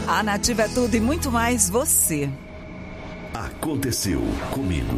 A Nativa é tudo e muito mais você. Aconteceu comigo.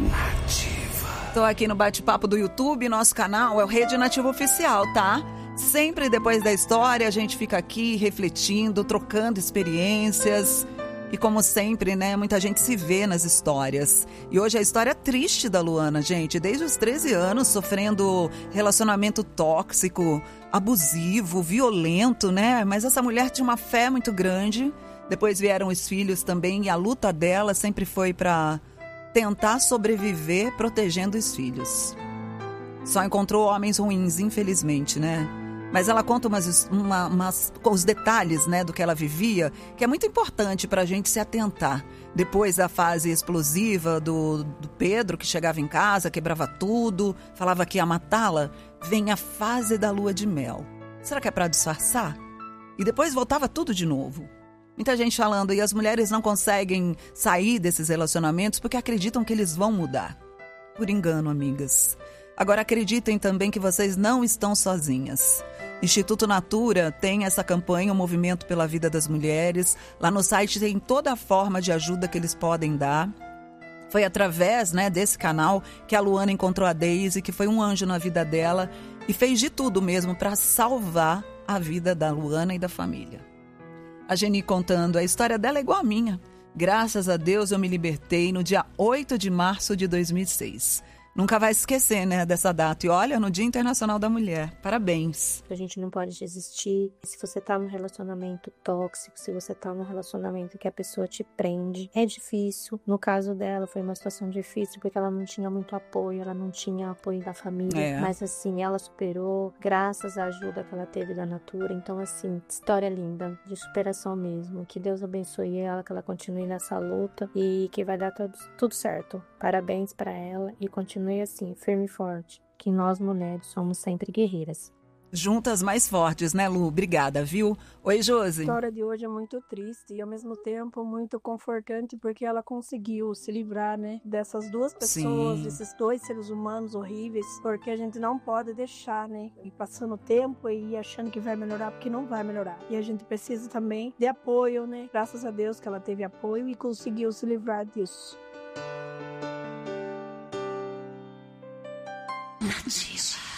Tô aqui no bate-papo do YouTube, nosso canal é o Rede Nativa Oficial, tá? Sempre depois da história a gente fica aqui refletindo, trocando experiências. E como sempre, né, muita gente se vê nas histórias. E hoje a história triste da Luana, gente. Desde os 13 anos, sofrendo relacionamento tóxico, abusivo, violento, né? Mas essa mulher tinha uma fé muito grande. Depois vieram os filhos também. E a luta dela sempre foi para tentar sobreviver protegendo os filhos. Só encontrou homens ruins, infelizmente, né? Mas ela conta os detalhes, né, do que ela vivia, que é muito importante para a gente se atentar. Depois da fase explosiva do Pedro, que chegava em casa, quebrava tudo, falava que ia matá-la, vem a fase da lua de mel. Será que é para disfarçar? E depois voltava tudo de novo. Muita gente falando, e as mulheres não conseguem sair desses relacionamentos porque acreditam que eles vão mudar. Por engano, amigas. Agora acreditem também que vocês não estão sozinhas. Instituto Natura tem essa campanha, o Movimento pela Vida das Mulheres. Lá no site tem toda a forma de ajuda que eles podem dar. Foi através, né, desse canal que a Luana encontrou a Daisy, que foi um anjo na vida dela e fez de tudo mesmo para salvar a vida da Luana e da família. A Geni contando, a história dela é igual a minha. Graças a Deus eu me libertei no dia 8 de março de 2006. Nunca vai esquecer, né, dessa data. E olha, no Dia Internacional da Mulher. Parabéns. A gente não pode desistir. Se você tá num relacionamento tóxico, se você tá num relacionamento que a pessoa te prende, é difícil. No caso dela, foi uma situação difícil porque ela não tinha muito apoio, ela não tinha apoio da família. Mas assim, ela superou graças à ajuda que ela teve da Natura. Então assim, história linda, de superação mesmo. Que Deus abençoe ela, que ela continue nessa luta e que vai dar tudo certo. Parabéns pra ela e continue assim, firme e forte, que nós mulheres somos sempre guerreiras. Juntas mais fortes, né, Lu? Obrigada, viu? Oi, Josi. A história de hoje é muito triste e ao mesmo tempo muito confortante porque ela conseguiu se livrar, né, dessas duas pessoas, Sim. desses dois seres humanos horríveis, porque a gente não pode deixar, né, ir passando o tempo e ir achando que vai melhorar, porque não vai melhorar. E a gente precisa também de apoio, né? Graças a Deus que ela teve apoio e conseguiu se livrar disso. Nativa.